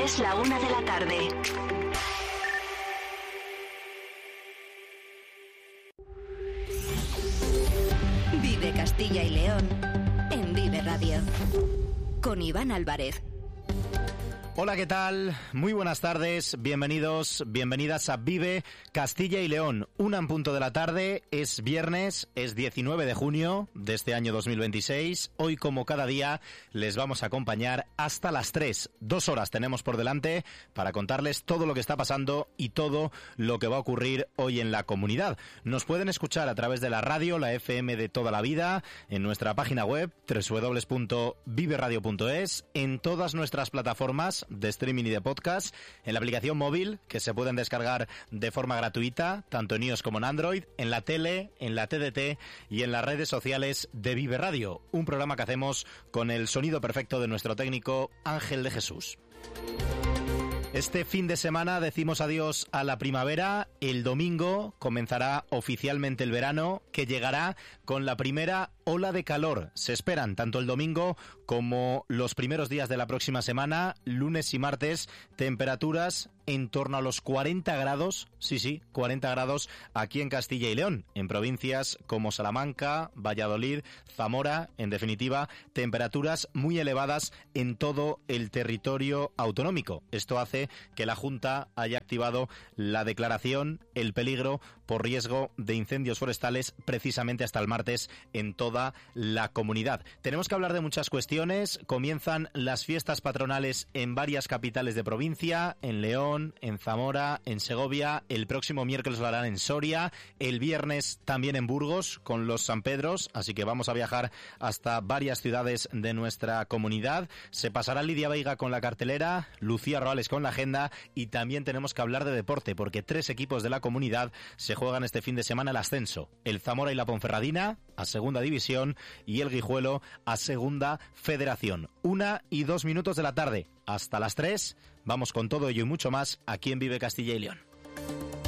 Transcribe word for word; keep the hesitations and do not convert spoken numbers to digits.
Es la una de la tarde. Vive Castilla y León en Vive Radio. Con Iván Álvarez. Hola, ¿qué tal? Muy buenas tardes, bienvenidos, bienvenidas a Vive Castilla y León. Una en punto de la tarde, es viernes, es diecinueve de junio de este año dos mil veintiséis. Hoy, como cada día, les vamos a acompañar hasta las tres. Dos horas tenemos por delante para contarles todo lo que está pasando y todo lo que va a ocurrir hoy en la comunidad. Nos pueden escuchar a través de la radio, la F M de toda la vida, en nuestra página web, doble u doble u doble u punto vive radio punto es, en todas nuestras plataformas de streaming y de podcast, en la aplicación móvil que se pueden descargar de forma gratuita, tanto en iOS como en Android, en la tele, en la T D T y en las redes sociales de Vive Radio, un programa que hacemos con el sonido perfecto de nuestro técnico Ángel de Jesús. Este fin de semana decimos adiós a la primavera. El domingo comenzará oficialmente el verano, que llegará con la primera ola de calor. Se esperan tanto el domingo como los primeros días de la próxima semana, lunes y martes, temperaturas en torno a los cuarenta grados, sí, sí, cuarenta grados aquí en Castilla y León, en provincias como Salamanca, Valladolid, Zamora, en definitiva, temperaturas muy elevadas en todo el territorio autonómico. Esto hace que la Junta haya activado la declaración, el peligro por riesgo de incendios forestales precisamente hasta el martes en toda la comunidad. Tenemos que hablar de muchas cuestiones. Comienzan las fiestas patronales en varias capitales de provincia, en León, en Zamora, en Segovia, el próximo miércoles lo harán en Soria, el viernes también en Burgos con los San Pedros, así que vamos a viajar hasta varias ciudades de nuestra comunidad. Se pasará Lidia Veiga con la cartelera, Lucía Roales con la agenda y también tenemos que hablar de deporte porque tres equipos de la comunidad se juegan este fin de semana el ascenso, el Zamora y la Ponferradina a segunda división y el Guijuelo a segunda federación. Una y dos minutos de la tarde. Hasta las tres, vamos con todo ello y mucho más aquí en Vive Castilla y León.